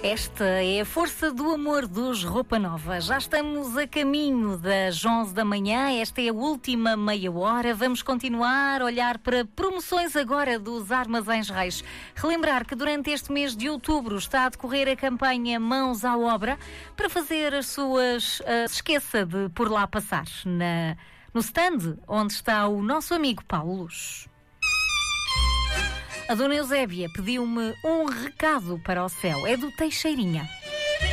Esta é a força do amor dos Roupa Nova. Já estamos a caminho das 11 da manhã, esta é a última meia hora. Vamos continuar a olhar para promoções agora dos Armazéns Reis. Relembrar que durante este mês de outubro está a decorrer a campanha Mãos à Obra para fazer as suas... se esqueça de por lá passar no stand onde está o nosso amigo Paulo Luz. A Dona Eusébia pediu-me um recado para o céu. É do Teixeirinha.